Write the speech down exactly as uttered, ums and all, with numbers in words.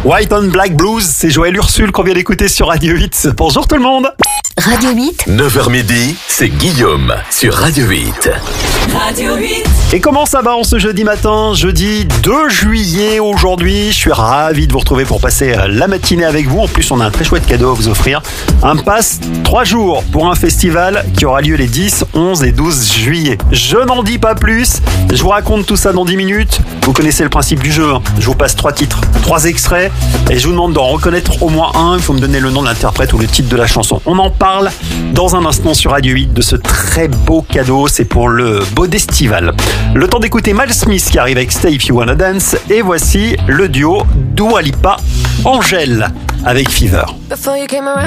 White on Black Blues, c'est Joël Ursule qu'on vient d'écouter sur Radio huit. Bonjour tout le monde. Radio huit. neuf heures midi, c'est Guillaume sur Radio huit. Radio huit. Et comment ça va en ce jeudi matin, jeudi deux juillet aujourd'hui. Je suis ravi de vous retrouver pour passer la matinée avec vous. En plus, on a un très chouette cadeau à vous offrir. Un pass trois jours pour un festival qui aura lieu les dix, onze et douze juillet. Je n'en dis pas plus. Je vous raconte tout ça dans dix minutes. Vous connaissez le principe du jeu. Je vous passe trois titres, trois extraits et je vous demande d'en reconnaître au moins un. Il faut me donner le nom de l'interprète ou le titre de la chanson. On en parle dans un instant sur Radio huit de ce très beau cadeau. C'est pour le Bodestival. Le temps d'écouter Mal Smith qui arrive avec Stay If You Wanna Dance. Et voici le duo Dua Lipa Angèle avec Fever. Before you came around,